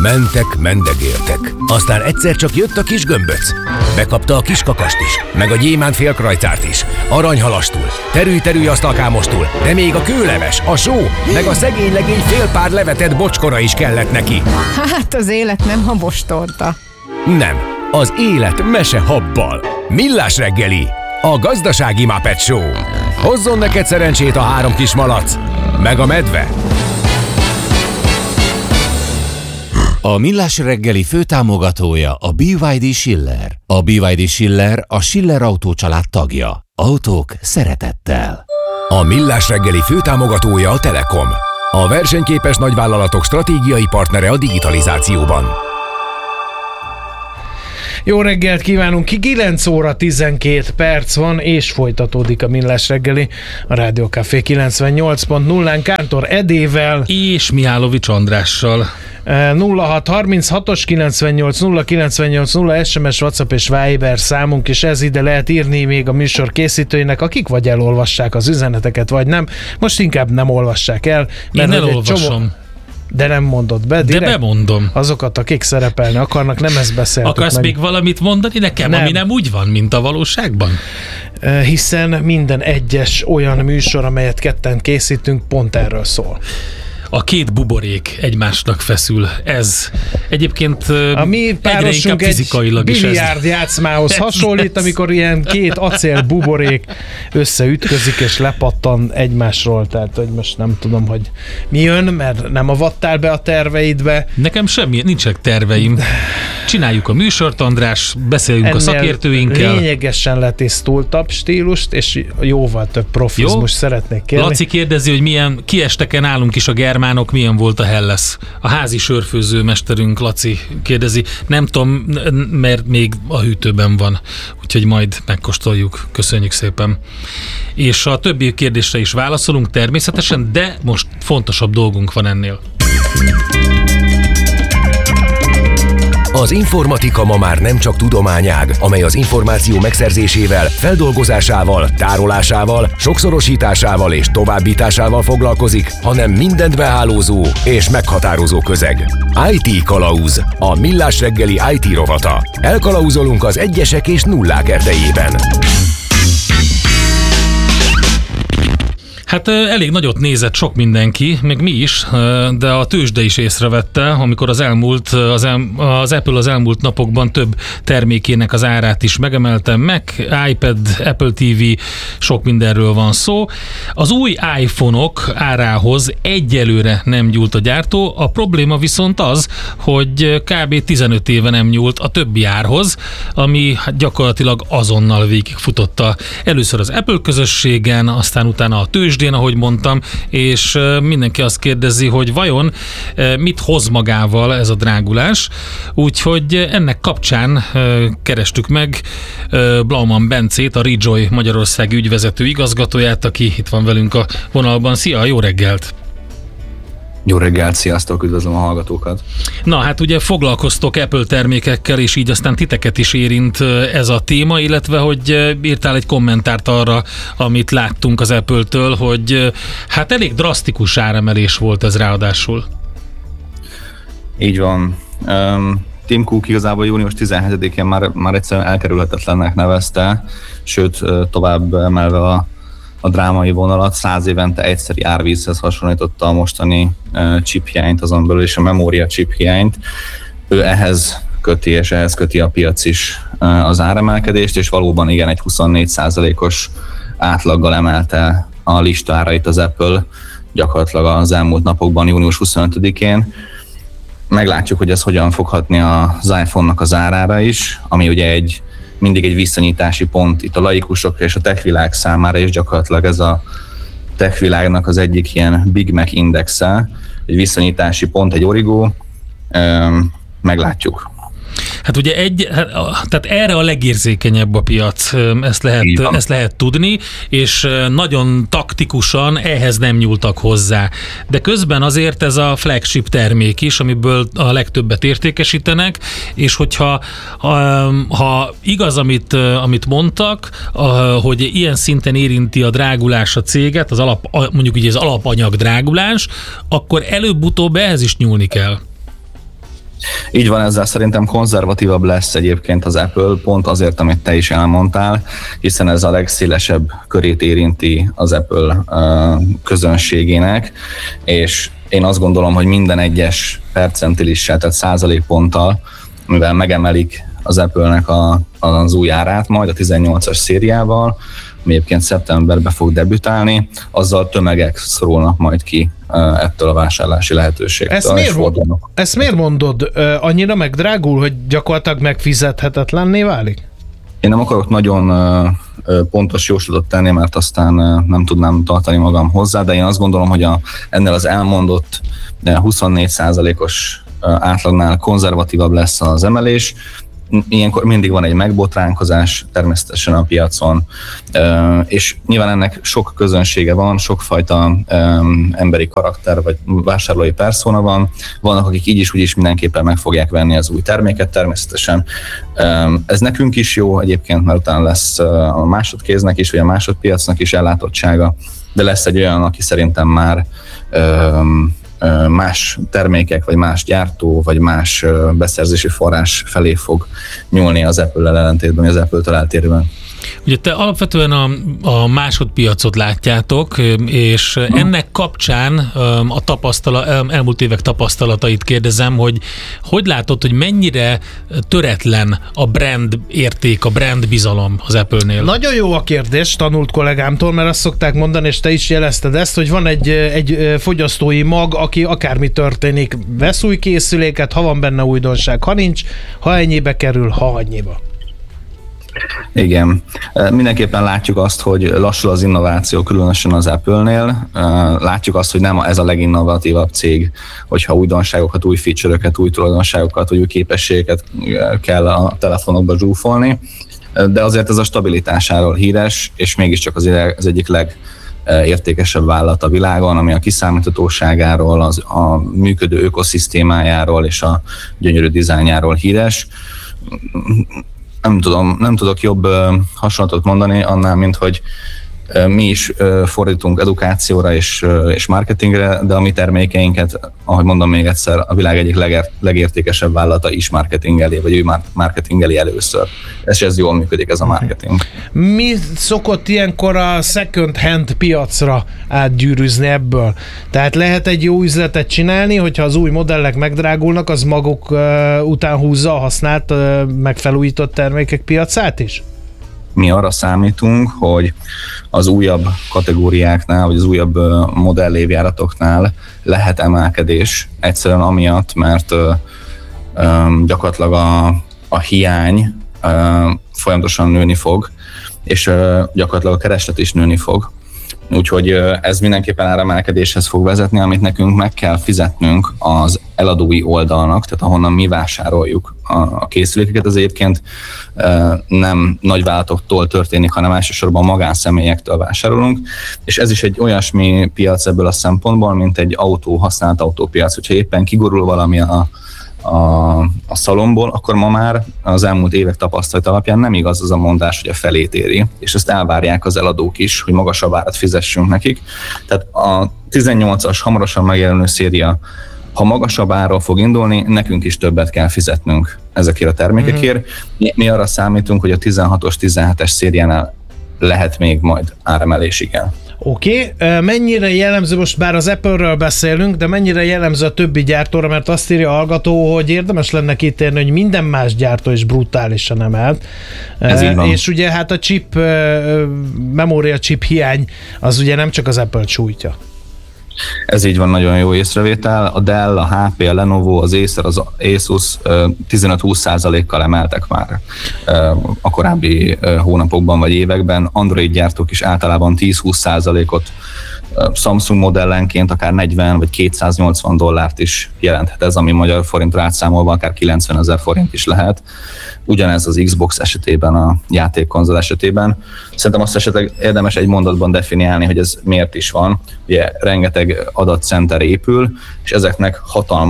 Mentek, mendegéltek. Aztán egyszer csak jött a kis gömböc. Bekapta a kis kakast is, meg a gyémánt félkrajcárt is, aranyhalastul, terülj asztalkámostul, de még a kőleves, a só, meg a szegény legény félpár levetett bocskora is kellett neki. Hát az élet nem habostorta. Nem, az élet mese habbal. Millás reggeli, a gazdasági Muppet Show. Hozzon neked szerencsét a 3 kis malac, meg a medve. A Millás reggeli főtámogatója a BYD Schiller. A BYD Schiller a Schiller Autó család tagja. Autók szeretettel. A Millás reggeli főtámogatója a Telekom. A versenyképes nagyvállalatok stratégiai partnere a digitalizációban. Jó reggelt kívánunk! 9 óra 12 perc van, és folytatódik a Millás reggeli a Rádió Café 98.0-án Kántor Edével és Mihálovics Andrással. 0636-os 98 SMS, WhatsApp és Viber számunk, és ez ide lehet írni még a műsor készítőinek, akik vagy elolvassák az üzeneteket, vagy nem. Most inkább nem olvassák el. Mert én elolvasom. De nem mondod be direkt? De bemondom. Azokat, akik szerepelni akarnak, nem ezt beszéltük. Akarsz még valamit mondani nekem, nem. Ami nem úgy van, mint a valóságban? Hiszen minden egyes olyan műsor, amelyet ketten készítünk, pont erről szól. A két buborék egymásnak feszül. Ez egyébként a mi párosunk fizikailag egy biliárd játszmához hasonlít, amikor ilyen két acél buborék összeütközik és lepattan egymásról. Tehát, hogy most nem tudom, hogy mi jön, mert nem avattál be a terveidbe. Nekem semmi, nincsenek terveim. Csináljuk a műsort, András, beszéljünk ennél a szakértőinkkel. Lényegesen letisztultabb stílust, és jóval több profizmus szeretnék kérni. Laci kérdezi, hogy milyen kiesteken állunk is a germánok, milyen volt a Helles. A házi sörfőző mesterünk, Laci kérdezi. Nem tudom, mert még a hűtőben van, úgyhogy majd megkóstoljuk. Köszönjük szépen. És a többi kérdésre is válaszolunk természetesen, de most fontosabb dolgunk van ennél. Az informatika ma már nem csak tudományág, amely az információ megszerzésével, feldolgozásával, tárolásával, sokszorosításával és továbbításával foglalkozik, hanem mindent behálózó és meghatározó közeg. IT Kalauz, a Millás reggeli IT rovata. Elkalauzolunk az egyesek és nullák erdejében. Hát elég nagyot nézett sok mindenki, meg mi is, de a tőzsde is észrevette, amikor az Apple az elmúlt napokban több termékének az árát is megemelte, Mac, iPad, Apple TV, sok mindenről van szó. Az új iPhone-ok árához egyelőre nem nyúlt a gyártó, a probléma viszont az, hogy kb. 15 éve nem nyúlt a többi árhoz, ami gyakorlatilag azonnal végigfutotta. Először az Apple közösségen, aztán utána a tőzsdén, ahogy mondtam, és mindenki azt kérdezi, hogy vajon mit hoz magával ez a drágulás. Úgyhogy ennek kapcsán kerestük meg Blauman Bencét, a Rejoy Magyarországi ügyvezető igazgatóját, aki itt van velünk a vonalban. Szia, jó reggelt! Jó reggelt, sziasztok, üdvözlöm a hallgatókat! Na hát ugye foglalkoztok Apple termékekkel, és így aztán titeket is érint ez a téma, illetve hogy írtál egy kommentárt arra, amit láttunk az Apple-től, hogy hát elég drasztikus áremelés volt ez ráadásul. Így van. Tim Cook igazából június 17-én már egyszerűen elkerülhetetlennek nevezte, sőt tovább emelve a drámai vonalat, 100 évente egyszeri árvízhez hasonlította a mostani chip hiányt, azon belül és a memória chip hiányt. Ő ehhez köti a piac is az áremelkedést, és valóban igen, egy 24%-os átlaggal emelte a listárait az Apple gyakorlatilag az elmúlt napokban, június 25-én. Meglátjuk, hogy ez hogyan fog hatni az iPhone-nak az árára is, ami ugye mindig egy visszanyitási pont itt a laikusok és a tech világ számára, és gyakorlatilag ez a tech világnak az egyik ilyen Big Mac indexe, egy visszanyitási pont, egy origó, meglátjuk. Hát ugye tehát erre a legérzékenyebb a piac, ezt lehet tudni, és nagyon taktikusan ehhez nem nyúltak hozzá. De közben azért ez a flagship termék is, amiből a legtöbbet értékesítenek, és hogyha igaz, amit mondtak, hogy ilyen szinten érinti a drágulás a céget, mondjuk így az alapanyag drágulás, akkor előbb-utóbb ehhez is nyúlni kell. Így van, ezzel szerintem konzervatívabb lesz egyébként az Apple, pont azért, amit te is elmondtál, hiszen ez a legszélesebb körét érinti az Apple közönségének, és én azt gondolom, hogy minden egyes percentilissel, tehát százalékponttal, mivel megemelik az Apple-nek az új árát majd a 18-as szériával, ami egyébként szeptemberben fog debütálni, azzal tömegek szorulnak majd ki ettől a vásárlási lehetőségtől. Ezt miért mondod? Annyira megdrágul, hogy gyakorlatilag megfizethetetlenné válik? Én nem akarok nagyon pontos jóslatot tenni, mert aztán nem tudnám tartani magam hozzá, de én azt gondolom, hogy ennél az elmondott 24%-os átlagnál konzervatívabb lesz az emelés. Ilyenkor mindig van egy megbotránkozás természetesen a piacon, és nyilván ennek sok közönsége van, sokfajta emberi karakter vagy vásárlói perszóna van. Vannak, akik így is úgy is mindenképpen meg fogják venni az új terméket természetesen. Ez nekünk is jó egyébként, mert utána lesz a másodkéznek is, vagy a másodpiacnak is ellátottsága, de lesz egy olyan, aki szerintem már más termékek, vagy más gyártó, vagy más beszerzési forrás felé fog nyúlni az Apple-lel ellentétben, vagy az Apple-től eltérően. Ugye te alapvetően a másodpiacot látjátok, és ennek kapcsán elmúlt évek tapasztalatait kérdezem, hogy látod, hogy mennyire töretlen a brand érték, a brand bizalom az Apple-nél? Nagyon jó a kérdés, tanult kollégámtól, mert azt szokták mondani, és te is jelezted ezt, hogy van egy fogyasztói mag, aki akármi történik, vesz új készüléket, ha van benne újdonság, ha nincs, ha ennyibe kerül, ha annyiba. Igen. Mindenképpen látjuk azt, hogy lassul az innováció, különösen az Apple-nél. Látjuk azt, hogy nem ez a leginnovatívabb cég, hogyha újdonságokat, új feature-öket, új tulajdonságokat, új képességeket kell a telefonokba zsúfolni, de azért ez a stabilitásáról híres, és mégiscsak az egyik legértékesebb vállalat a világon, ami a kiszámíthatóságáról, a működő ökoszisztémájáról és a gyönyörű dizájnjáról híres. Nem tudok jobb hasonlatot mondani annál, mint hogy mi is fordítunk edukációra és marketingre, de a mi termékeinket, ahogy mondom még egyszer, a világ egyik legértékesebb vállalata is marketingeli, vagy ő marketingeli először. Ez jól működik, ez a marketing. Mi szokott ilyenkor a second hand piacra átgyűrűzni ebből? Tehát lehet egy jó üzletet csinálni, hogyha az új modellek megdrágulnak, az maguk után húzza a használt, megfelújított termékek piacát is? Mi arra számítunk, hogy az újabb kategóriáknál, vagy az újabb modellévjáratoknál lehet emelkedés, egyszerűen amiatt, mert gyakorlatilag a hiány folyamatosan nőni fog, és gyakorlatilag a kereslet is nőni fog. Úgyhogy ez mindenképpen áremelkedéshez fog vezetni, amit nekünk meg kell fizetnünk az eladói oldalnak, tehát ahonnan mi vásároljuk a készülékeket. Ez egyébként nem nagyvállalatoktól történik, hanem elsősorban magánszemélyektől vásárolunk, és ez is egy olyasmi piac ebből a szempontból, mint egy használt autópiac. Hogyha éppen kigurul valami a szalomból, akkor ma már az elmúlt évek tapasztalat alapján nem igaz az a mondás, hogy a felét éri, és ezt elvárják az eladók is, hogy magasabb árat fizessünk nekik. Tehát a 18-as hamarosan megjelenő széria, ha magasabb árral fog indulni, nekünk is többet kell fizetnünk ezekért a termékekért. Mi arra számítunk, hogy a 16-os, 17-es szériánál lehet még majd áremelés, igen. Oké. Mennyire jellemző, most bár az Apple-ről beszélünk, de mennyire jellemző a többi gyártóra, mert azt írja a hallgató, hogy érdemes lenne kitérni, hogy minden más gyártó is brutálisan emelt. És ugye hát a chip, memória chip hiány, az ugye nem csak az Apple sújtja. Ez így van, nagyon jó észrevétel. A Dell, a HP, a Lenovo, az Acer, az Asus 15-20%-kal emeltek már a korábbi hónapokban vagy években. Android gyártók is általában 10-20%-ot, Samsung modellenként akár 40 vagy 280 dollárt is jelenthet ez, ami magyar forintra átszámolva akár 90 000 forint is lehet. Ugyanez az Xbox esetében, a játékkonzol esetében. Szerintem azt esetleg érdemes egy mondatban definiálni, hogy ez miért is van. Ugye rengeteg adatcenter épül, és ezeknek hatalmas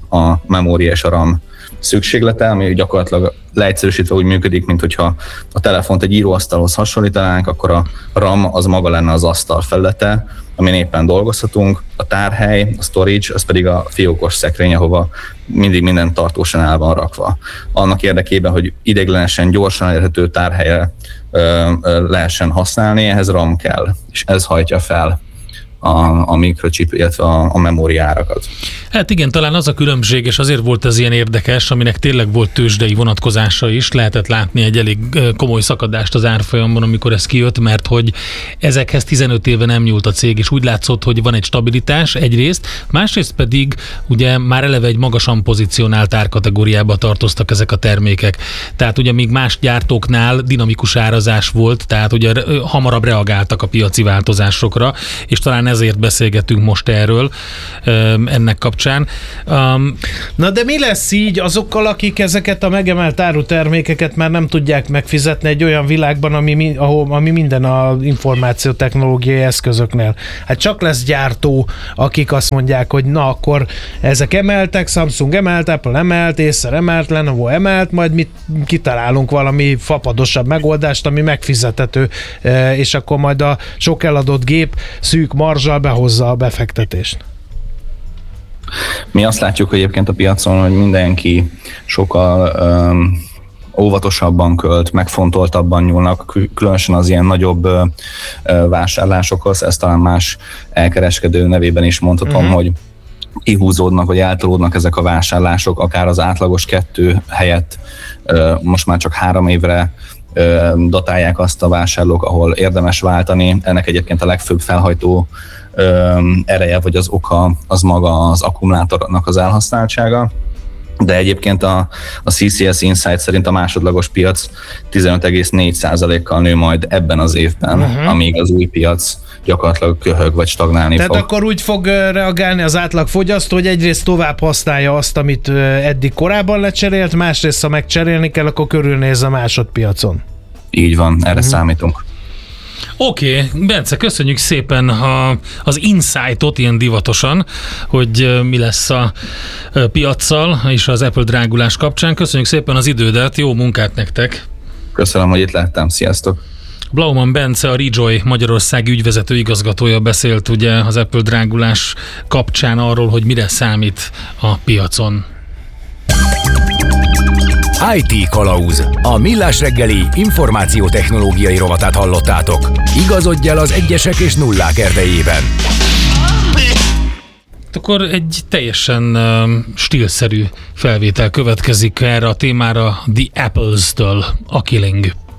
a memória és a RAM szükséglete, ami gyakorlatilag leegyszerűsítve úgy működik, mint hogyha a telefont egy íróasztalhoz hasonlítanánk, akkor a RAM az maga lenne az asztal felülete, amin éppen dolgozhatunk, a tárhely, a storage, az pedig a fiókos szekrény, ahova mindig minden tartósan el van rakva. Annak érdekében, hogy ideiglenesen, gyorsan elérhető tárhelyre lehessen használni, ehhez RAM kell, és ez hajtja fel a mikrochip, illetve a memóriárakat. Hát igen, talán az a különbség, és azért volt ez ilyen érdekes, aminek tényleg volt tőzsdei vonatkozása is, lehetett látni egy elég komoly szakadást az árfolyamban, amikor ez kijött, mert hogy ezekhez 15 éve nem nyúlt a cég, és úgy látszott, hogy van egy stabilitás egyrészt, másrészt pedig ugye már eleve egy magasan pozícionált árkategóriába tartoztak ezek a termékek. Tehát ugye még más gyártóknál dinamikus árazás volt, tehát ugye hamarabb reagáltak a piaci változásokra, és talán ezért beszélgetünk most erről ennek kapcsán. Na de mi lesz így azokkal, akik ezeket a megemelt árutermékeket már nem tudják megfizetni egy olyan világban, ami minden az információtechnológiai eszközöknél? Hát csak lesz gyártó, akik azt mondják, hogy na akkor ezek emeltek, Samsung emelt, Apple emelt, Acer emelt, Lenovo emelt, majd mi kitalálunk valami fapadosabb megoldást, ami megfizethető, és akkor majd a sok eladott gép szűk marzsal behozza a befektetést. Mi azt látjuk, hogy egyébként a piacon, hogy mindenki sokkal óvatosabban költ, megfontoltabban nyúlnak, különösen az ilyen nagyobb vásárlásokhoz, ezt talán más elkereskedő nevében is mondhatom, hogy kihúzódnak, vagy eltolódnak ezek a vásárlások, akár az átlagos 2 helyett most már csak 3 évre datálják azt a vásárlók, ahol érdemes váltani. Ennek egyébként a legfőbb felhajtó ereje, vagy az oka, az maga az akkumulátornak az elhasználtsága. De egyébként a CCS Insight szerint a másodlagos piac 15,4%-kal nő majd ebben az évben, amíg az új piac gyakorlatilag köhög vagy stagnálni fog. Tehát akkor úgy fog reagálni az átlag fogyasztó, hogy egyrészt tovább használja azt, amit eddig korábban lecserélt, másrészt, ha megcserélni kell, akkor körülnéz a másodpiacon. Így van, erre számítunk. Oké, Bence, köszönjük szépen az insightot ilyen divatosan, hogy mi lesz a piaccal és az Apple drágulás kapcsán. Köszönjük szépen az idődet, jó munkát nektek! Köszönöm, hogy itt lettem, sziasztok! Blauman Bence, a Rejoy Magyarországi ügyvezető igazgatója beszélt ugye az Apple drágulás kapcsán arról, hogy mire számít a piacon. IT Kalauz. A Millás reggeli információtechnológiai rovatát hallottátok. Igazodj el az egyesek és nullák erdejében. Akkor egy teljesen stílszerű felvétel következik erre a témára The Apples-től, A Killing.